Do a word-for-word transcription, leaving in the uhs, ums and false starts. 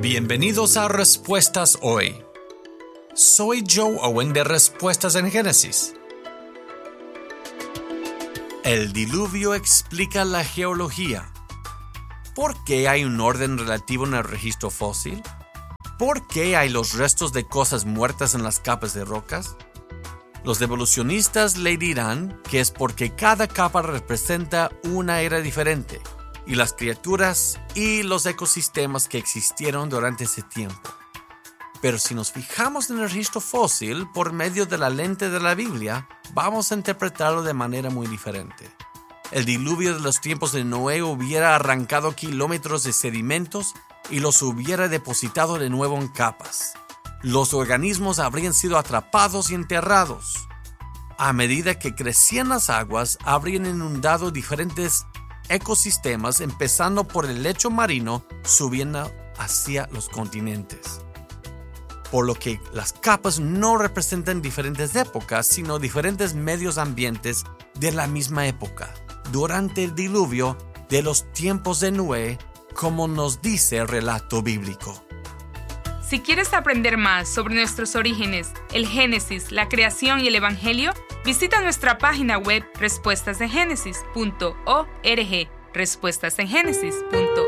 Bienvenidos a Respuestas Hoy. Soy Joe Owen de Respuestas en Génesis. El diluvio explica la geología. ¿Por qué hay un orden relativo en el registro fósil? ¿Por qué hay los restos de cosas muertas en las capas de rocas? Los evolucionistas le dirán que es porque cada capa representa una era diferente y las criaturas y los ecosistemas que existieron durante ese tiempo. Pero si nos fijamos en el registro fósil por medio de la lente de la Biblia, vamos a interpretarlo de manera muy diferente. El diluvio de los tiempos de Noé hubiera arrancado kilómetros de sedimentos y los hubiera depositado de nuevo en capas. Los organismos habrían sido atrapados y enterrados. A medida que crecían las aguas, habrían inundado diferentes ecosistemas, empezando por el lecho marino, subiendo hacia los continentes. Por lo que las capas no representan diferentes épocas, sino diferentes medios ambientes de la misma época, durante el diluvio de los tiempos de Noé, como nos dice el relato bíblico. Si quieres aprender más sobre nuestros orígenes, el Génesis, la creación y el Evangelio, visita nuestra página web respuestas en génesis punto org, respuestas en génesis punto org.